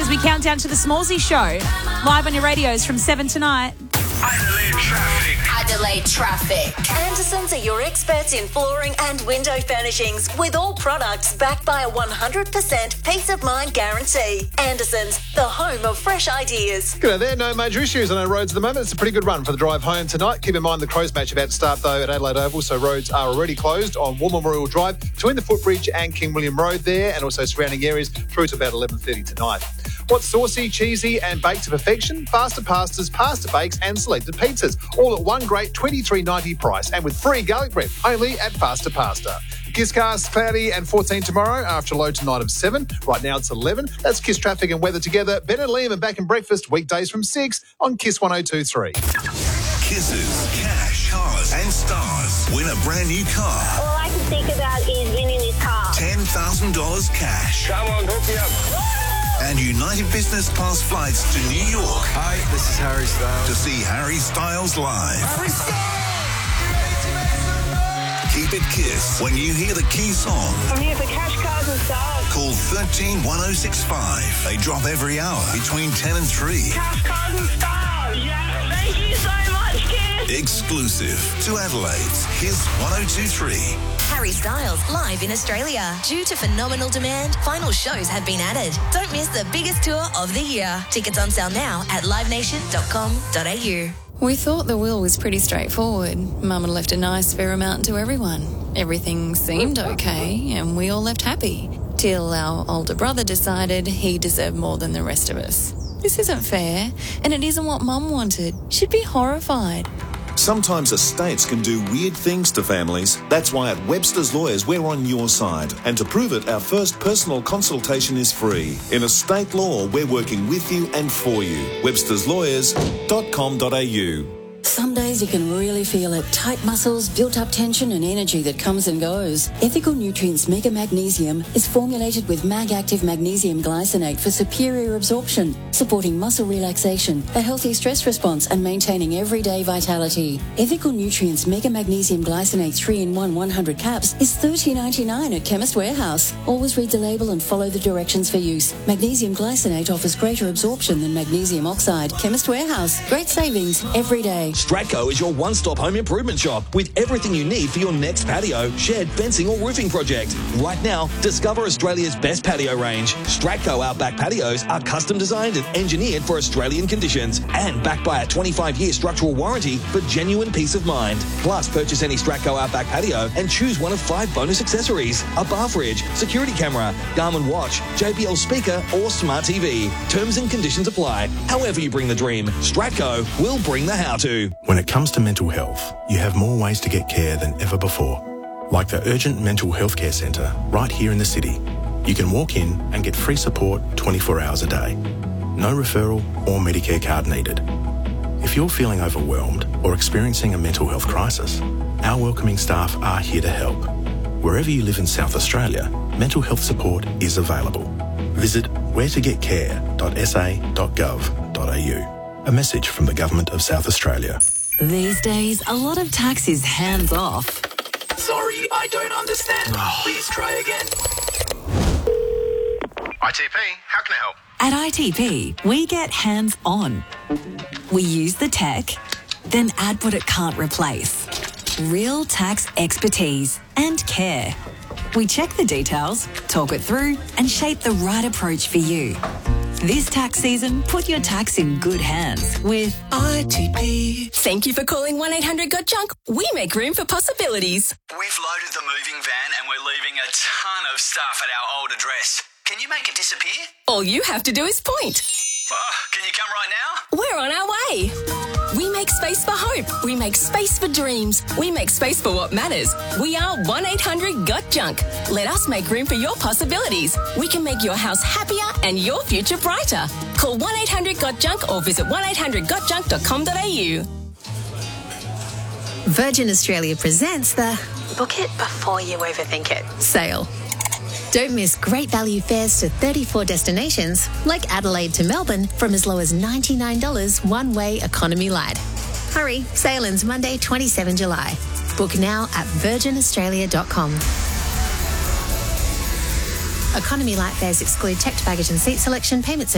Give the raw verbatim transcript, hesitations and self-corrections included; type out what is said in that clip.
As we count down to the Smallsy Show, live on your radios from seven tonight. Adelaide Traffic. Adelaide Traffic. Andersons are your experts in flooring and window furnishings, with all products backed by a one hundred percent peace of mind guarantee. Andersons, the home of fresh ideas. Good day there. No major issues on our roads at the moment. It's a pretty good run for the drive home tonight. Keep in mind the Crows match about to start, though, at Adelaide Oval, so roads are already closed on War Memorial Drive between the Footbridge and King William Road there, and also surrounding areas through to about eleven thirty tonight. What's saucy, cheesy and baked to perfection? Faster pastas, pasta bakes and selected pizzas. All at one great twenty-three ninety price and with free garlic bread only at Faster Pasta. Kisscast, cloudy and fourteen tomorrow after a low tonight of seven. Right now it's eleven. That's Kiss Traffic and weather together. Ben and Liam and Back in Breakfast weekdays from six on Kiss one oh two point three. Kisses, cash, cars and stars. Win a brand new car. All I can think about is winning this car. ten thousand dollars cash. Come on, hook me up. And United Business Class flights to New York. Hi, this is Harry Styles. To see Harry Styles live. Harry Styles! Keep it Kiss when you hear the key song. I'm here for cash, cars and stars. Call one three one oh six five. They drop every hour between ten and three. Cash, cars and stars. Yeah. Thank you so much, Kiss. Exclusive to Adelaide's Kiss one oh two point three. Harry Styles live in Australia. Due to phenomenal demand, final shows have been added. Don't miss the biggest tour of the year. Tickets on sale now at live nation dot com dot a u. We thought the will was pretty straightforward. Mum had left a nice fair amount to everyone. Everything seemed okay and we all left happy. Till our older brother decided he deserved more than the rest of us. This isn't fair, and it isn't what Mum wanted. She'd be horrified. Sometimes estates can do weird things to families. That's why at Webster's Lawyers we're on your side. And to prove it, our first personal consultation is free. In estate law, we're working with you and for you. websters lawyers dot com dot a u. Some days you can really feel it. Tight muscles, built-up tension and energy that comes and goes. Ethical Nutrients Mega Magnesium is formulated with Mag-Active Magnesium Glycinate for superior absorption, supporting muscle relaxation, a healthy stress response and maintaining everyday vitality. Ethical Nutrients Mega Magnesium Glycinate three in one one hundred caps is thirty ninety-nine at Chemist Warehouse. Always read the label and follow the directions for use. Magnesium Glycinate offers greater absorption than magnesium oxide. Chemist Warehouse. Great savings every day. Stratco is your one-stop home improvement shop with everything you need for your next patio, shed, fencing or roofing project. Right now, discover Australia's best patio range. Stratco Outback patios are custom designed and engineered for Australian conditions and backed by a twenty-five year structural warranty for genuine peace of mind. Plus, purchase any Stratco Outback patio and choose one of five bonus accessories: a bar fridge, security camera, Garmin watch, J B L speaker or smart T V. Terms and conditions apply. However you bring the dream, Stratco will bring the how-to. When it comes to mental health, you have more ways to get care than ever before. Like the Urgent Mental Health Care Centre right here in the city. You can walk in and get free support twenty-four hours a day. No referral or Medicare card needed. If you're feeling overwhelmed or experiencing a mental health crisis, our welcoming staff are here to help. Wherever you live in South Australia, mental health support is available. Visit where to get care dot s a dot gov dot a u. A message from the Government of South Australia. These days, a lot of tax is hands-off. Sorry, I don't understand. Please try again. I T P, how can I help? At I T P, we get hands-on. We use the tech, then add what it can't replace. Real tax expertise and care. We check the details, talk it through, and shape the right approach for you. This tax season, put your tax in good hands with I T P. Thank you for calling one eight hundred got junk. We make room for possibilities. We've loaded the moving van and we're leaving a ton of stuff at our old address. Can you make it disappear? All you have to do is point. Oh, can you come right now? We're on our way. We make space for hope. We make space for dreams. We make space for what matters. We are one eight hundred got junk. Let us make room for your possibilities. We can make your house happier and your future brighter. Call one eight hundred got junk or visit one eight hundred got junk dot com dot a u. Virgin Australia presents the Book It Before You Overthink It sale. Don't miss great value fares to thirty-four destinations like Adelaide to Melbourne from as low as ninety-nine dollars one-way economy light. Hurry, sale ends Monday, the twenty-seventh of July. Book now at virgin australia dot com. Economy light fares exclude checked baggage and seat selection. Payments